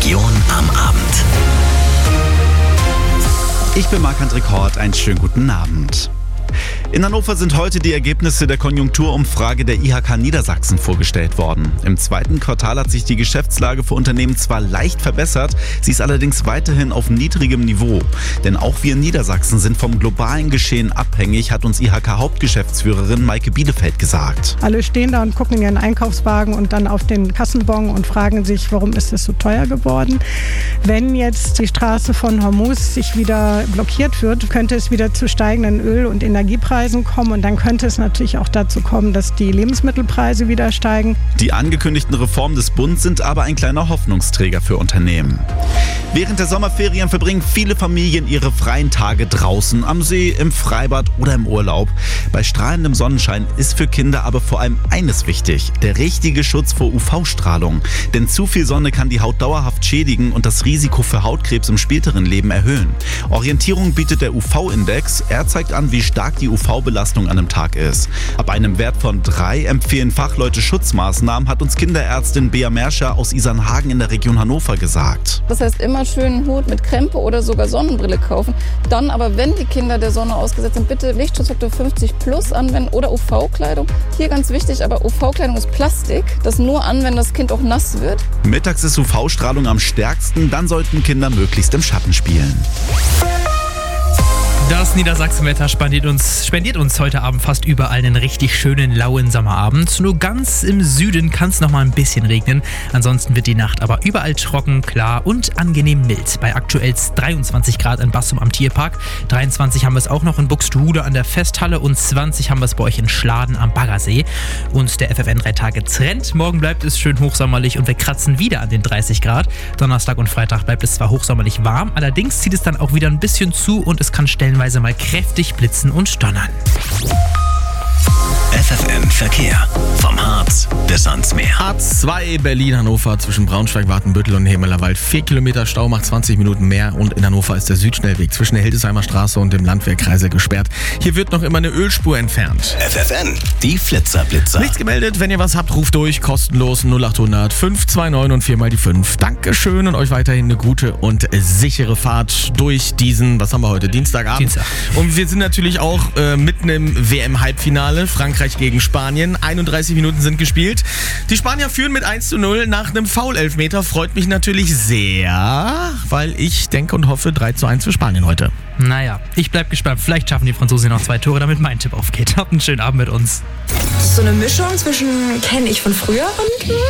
Region am Abend. Ich bin Marc-André Kort, einen schönen guten Abend. In Hannover sind heute die Ergebnisse der Konjunkturumfrage der IHK Niedersachsen vorgestellt worden. Im zweiten Quartal hat sich die Geschäftslage für Unternehmen zwar leicht verbessert, sie ist allerdings weiterhin auf niedrigem Niveau. Denn auch wir in Niedersachsen sind vom globalen Geschehen abhängig, hat uns IHK-Hauptgeschäftsführerin Maike Bielefeld gesagt. Alle stehen da und gucken in ihren Einkaufswagen und dann auf den Kassenbon und fragen sich, warum ist es so teuer geworden. Wenn jetzt die Straße von Hormuz sich wieder blockiert wird, könnte es wieder zu steigenden Öl- und Energiepreisen kommen und dann könnte es natürlich auch dazu kommen, dass die Lebensmittelpreise wieder steigen. Die angekündigten Reformen des Bundes sind aber ein kleiner Hoffnungsträger für Unternehmen. Während der Sommerferien verbringen viele Familien ihre freien Tage draußen, am See, im Freibad oder im Urlaub. Bei strahlendem Sonnenschein ist für Kinder aber vor allem eines wichtig: der richtige Schutz vor UV-Strahlung. Denn zu viel Sonne kann die Haut dauerhaft schädigen und das Risiko für Hautkrebs im späteren Leben erhöhen. Orientierung bietet der UV-Index. Er zeigt an, wie stark die UV-Belastung an einem Tag ist. Ab einem Wert von 3 empfehlen Fachleute Schutzmaßnahmen, hat uns Kinderärztin Bea Merscher aus Isernhagen in der Region Hannover gesagt. Das heißt, immer schön einen Hut mit Krempe oder sogar Sonnenbrille kaufen. Dann aber, wenn die Kinder der Sonne ausgesetzt sind, bitte Lichtschutzfaktor 50 plus anwenden oder UV-Kleidung. Hier ganz wichtig, aber UV-Kleidung ist Plastik. Das nur an, wenn das Kind auch nass wird. Mittags ist UV-Strahlung am stärksten, dann sollten Kinder möglichst im Schatten spielen. Das Niedersachsenwetter spendiert uns heute Abend fast überall einen richtig schönen, lauen Sommerabend. Nur ganz im Süden kann es noch mal ein bisschen regnen. Ansonsten wird die Nacht aber überall trocken, klar und angenehm mild. Bei aktuell 23 Grad in Bassum am Tierpark. 23 haben wir es auch noch in Buxtehude an der Festhalle und 20 haben wir es bei euch in Schladen am Baggersee. Und der FFN 3 Tage Trend. Morgen bleibt es schön hochsommerlich und wir kratzen wieder an den 30 Grad. Donnerstag und Freitag bleibt es zwar hochsommerlich warm, allerdings zieht es dann auch wieder ein bisschen zu und es kann stellenweise mal kräftig blitzen und donnern. FFN Verkehr. Vom Harz bis ans Meer. A2 Berlin-Hannover zwischen Braunschweig, Watenbüttel und Hemelerwald. 4 Kilometer Stau macht 20 Minuten mehr und in Hannover ist der Südschnellweg zwischen der Hildesheimer Straße und dem Landwehrkreisel gesperrt. Hier wird noch immer eine Ölspur entfernt. FFN, die Flitzerblitzer. Nichts gemeldet, wenn ihr was habt, ruft durch, kostenlos 0800 529 und 4 mal die 5. Dankeschön und euch weiterhin eine gute und sichere Fahrt durch diesen, was haben wir heute, Dienstagabend. Und wir sind natürlich auch mitten im WM-Halbfinale, Frankreich gegen Spanien. 31 Minuten sind gespielt. Die Spanier führen mit 1:0 nach einem Foul-Elfmeter. Freut mich natürlich sehr, weil ich denke und hoffe 3:1 für Spanien heute. Naja, ich bleib gespannt. Vielleicht schaffen die Franzosen noch 2 Tore, damit mein Tipp aufgeht. Habt einen schönen Abend mit uns. So eine Mischung zwischen kenne ich von früher und